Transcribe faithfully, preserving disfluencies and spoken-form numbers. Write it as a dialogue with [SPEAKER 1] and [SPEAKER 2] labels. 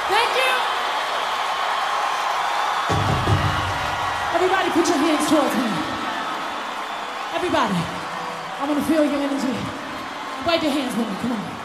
[SPEAKER 1] Thank you. Everybody put your hands towards me. Everybody, I want to feel your energy. Wave your hands with me, come on.